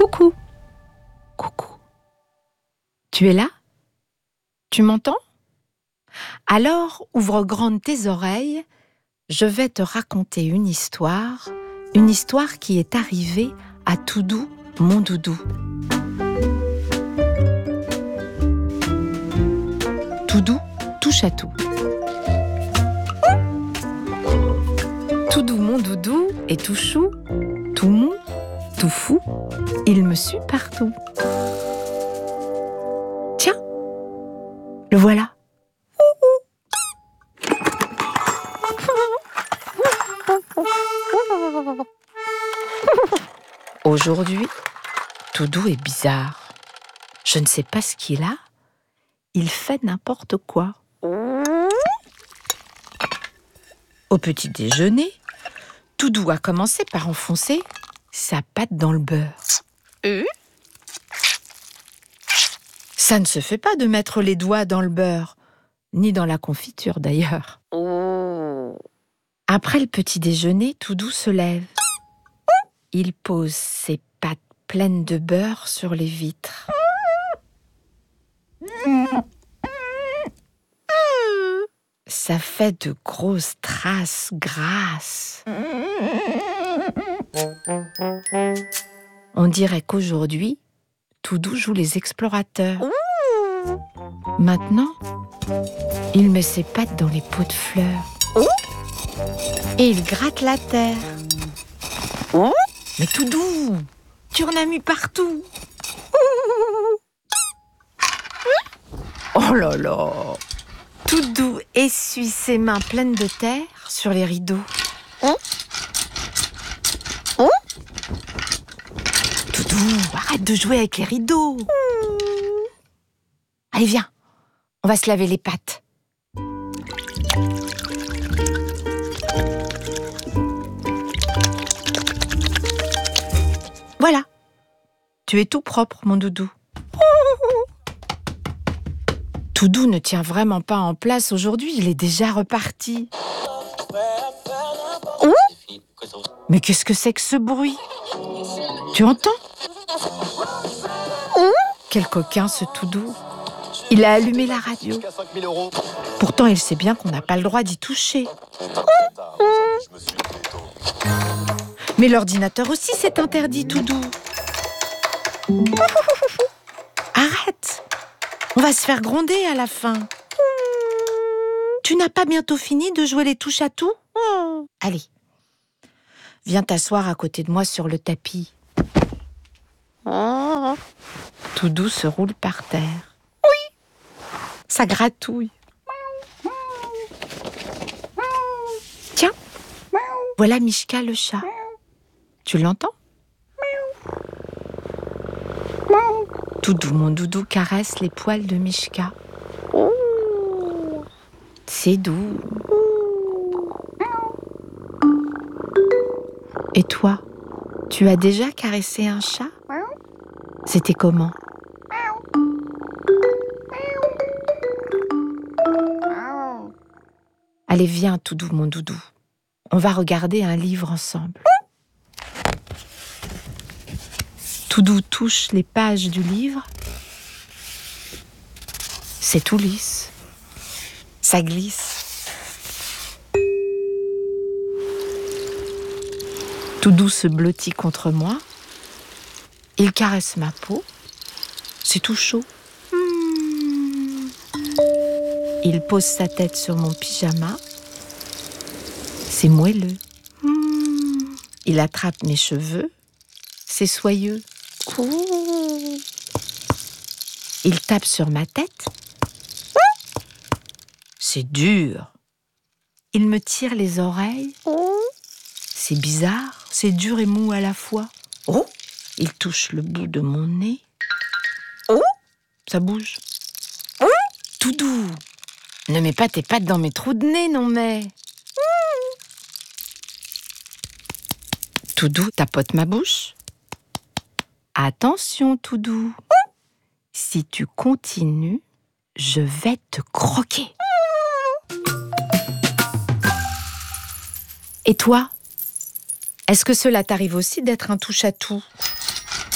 Coucou. Coucou. Tu es là? Tu m'entends? Alors, ouvre grandes tes oreilles, je vais te raconter une histoire qui est arrivée à Toudou, mon doudou. Toudou touche à tout. Toudou, mon doudou, est tout chou, tout mou, tout fou, il me suit partout. Tiens, le voilà. Aujourd'hui, Toudou est bizarre. Je ne sais pas ce qu'il a. Il fait n'importe quoi. Au petit déjeuner, Toudou a commencé par enfoncer sa patte dans le beurre. Ça ne se fait pas de mettre les doigts dans le beurre, ni dans la confiture d'ailleurs. Après le petit déjeuner, Toudou se lève. Il pose ses pattes pleines de beurre sur les vitres. Ça fait de grosses traces grasses. On dirait qu'aujourd'hui, Toudou joue les explorateurs. Maintenant, il met ses pattes dans les pots de fleurs. Et il gratte la terre. Mais Toudou, tu en as mis partout. Oh là là! Toudou essuie ses mains pleines de terre sur les rideaux. Toudou, arrête de jouer avec les rideaux. Allez, viens, on va se laver les pattes. Voilà, tu es tout propre, mon doudou. Toudou ne tient vraiment pas en place aujourd'hui, il est déjà reparti. Mais qu'est-ce que c'est que ce bruit? Tu entends? Quel coquin ce Toudou. Il a allumé la radio. Pourtant, il sait bien qu'on n'a pas le droit d'y toucher. Mais l'ordinateur aussi, c'est interdit, Toudou. Arrête! On va se faire gronder à la fin. Tu n'as pas bientôt fini de jouer les touches à tout? Allez, viens t'asseoir à côté de moi sur le tapis. Toudou se roule par terre. Ça gratouille. Tiens, voilà Mishka le chat. Tu l'entends? Toudou, mon doudou, caresse les poils de Mishka. C'est doux. Et toi, tu as déjà caressé un chat? C'était comment? Allez, viens, Toudou, mon doudou. On va regarder un livre ensemble. Toudou touche les pages du livre. C'est tout lisse. Ça glisse. Toudou se blottit contre moi. Il caresse ma peau. C'est tout chaud. Il pose sa tête sur mon pyjama. C'est moelleux. Il attrape mes cheveux. C'est soyeux. Il tape sur ma tête. C'est dur. Il me tire les oreilles. C'est bizarre, c'est dur et mou à la fois. Il touche le bout de mon nez. Ça bouge. Toudou, ne mets pas tes pattes dans mes trous de nez, non mais. Toudou tapote ma bouche. Attention, Toudou. Si tu continues, je vais te croquer. Et toi, est-ce que cela t'arrive aussi d'être un touche-à-tout ?